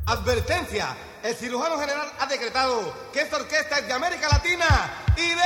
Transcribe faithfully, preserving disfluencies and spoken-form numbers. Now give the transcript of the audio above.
Advertencia, el cirujano general ha decretado que esta orquesta es de América Latina y de